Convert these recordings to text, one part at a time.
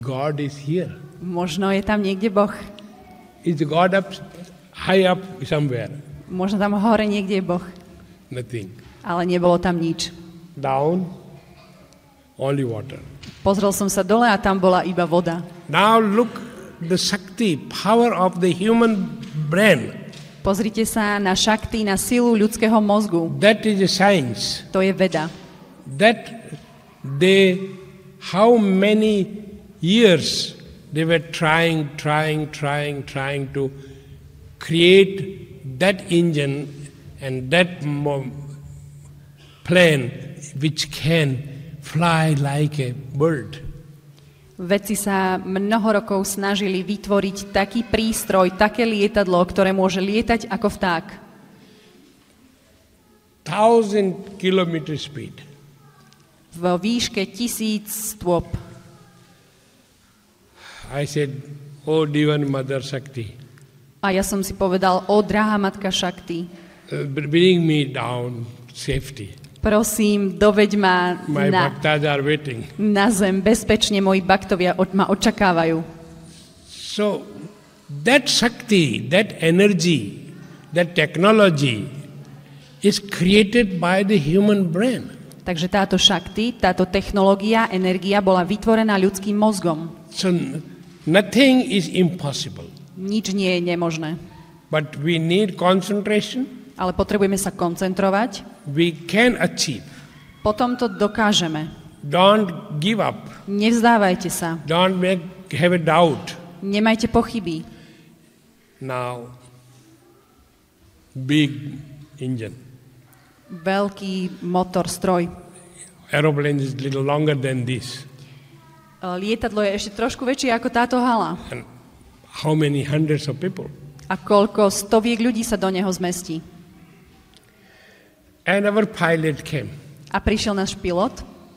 God is here. Možno je tam niekde Boh. Is God up, high up somewhere? Možno tam hore niekde je Boh. Nothing. Ale nebolo tam nič. Down, only water. Pozrel som sa dole a tam bola iba voda. Now look the Shakti, power of the human brain. Pozrite sa na šakty, na silu ľudského mozgu. That is a science. To je veda. That how many years they were trying to create that engine and that plane which can fly like a bird. Vedci sa mnoho rokov snažili vytvoriť taký prístroj, také lietadlo, ktoré môže lietať ako vták. 1,000 kilometer speed. Vo výške 1000 stôp. I said, oh divine Mother Shakti. A ja som si povedal, o drahá matka Shakti, bring me down safety. prosím, doveď ma My bhaktas are waiting. na zem, bezpečne moji baktovia ma očakávajú. So that Shakti, that energy, that technology is created by the human brain. Takže táto Shakti, táto technológia, energia bola vytvorená ľudským mozgom. So nothing is impossible. Nič nie je nemožné. But we need concentration. Ale potrebujeme sa koncentrovať. We can achieve. Potom to dokážeme. Don't give up. Nevzdávajte sa. Don't have a doubt. Nemajte pochyby. Now, big engine. Veľký motor, stroj. Aeroplane is little longer than this. Lietadlo je ešte trošku väčšie ako táto hala. And how many hundreds of people? A koľko stoviek ľudí sa do neho zmestí. And our pilot came. A prišiel náš pilot.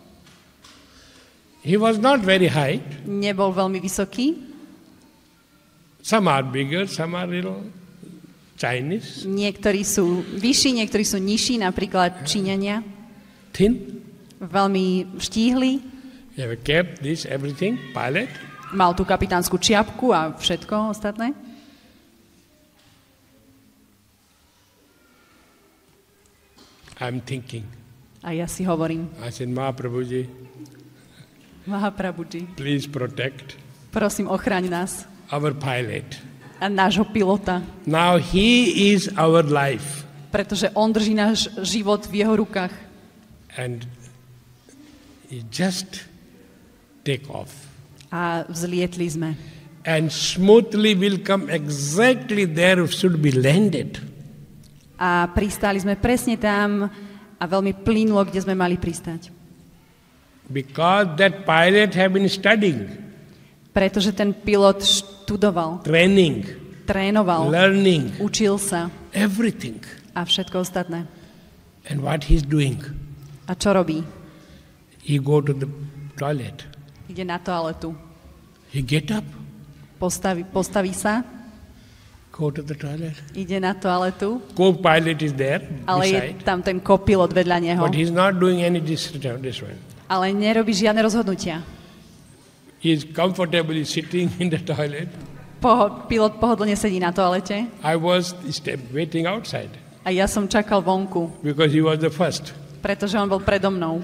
He was not very high. Nebol veľmi vysoký. Some are bigger, some are little Chinese. Niektorí sú vyšší, niektorí sú nižší, napríklad Číňania. Thin. Veľmi štíhli. They have a cap, this, everything, pilot. Mal tú kapitánsku čiapku a všetko ostatné. I'm thinking. A ja si hovorím, I said, Mahaprabhuji, Mahaprabhuji, please protect prosím, ochraň nás our pilot. a nášho pilota, Now he is our life. pretože on drží náš život v jeho rukách. And he just take off. A vzlietli sme. And smoothly will come exactly there should be landed. A pristáli sme presne tam a veľmi plynulo, kde sme mali pristať. Because that pilot have been studying. Pretože ten pilot študoval, Training, trénoval, learning, učil sa everything. a všetko ostatné. And what he's doing? A čo robí? He go to the toilet. Ide na toaletu. He get up, Postaví sa, go to the toilet. ide na toaletu, Co-pilot is there ale je beside, tam ten kopilot vedľa neho. but he's not doing any this one. Ale nerobí žiadne rozhodnutia. He is comfortably sitting in the toilet. Pilot pohodlne sedí na toalete I was waiting outside a ja som čakal vonku, because he was the first. pretože on bol predo mnou.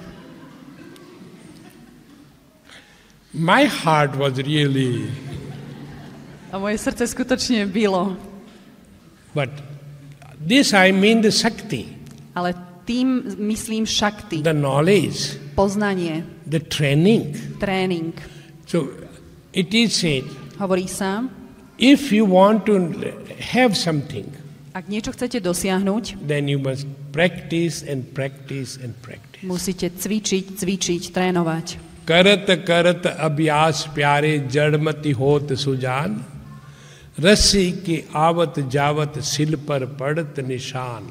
My heart was really, A moje srdce skutočne bylo. but this I mean the Shakti, Ale tým myslím šakty, the knowledge, poznanie, the training. tréning. So it is said, Hovorí sa, if you want to have something, ak niečo chcete dosiahnuť, then you must practice and practice and practice. musíte cvičiť, trénovať. करत करत अभ्यास प्यारे जड़मति होत सुजान रस्सी के आवत जावत सिल पर पड़त निशान.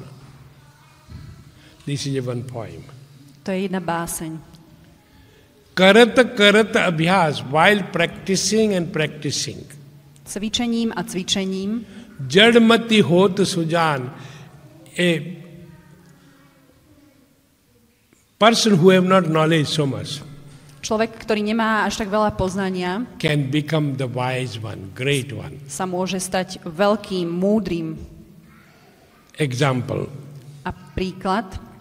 This is one poem. To je jedna báseň. करत करत अभ्यास, while practicing and practicing, Cvičením a cvičením जड़मति होत Sujan, a person who have not knowledge so much, Človek, ktorý nemá až tak veľa poznania, can become the wise one, great one. sa môže stať veľkým, múdrym. Example. A príklad,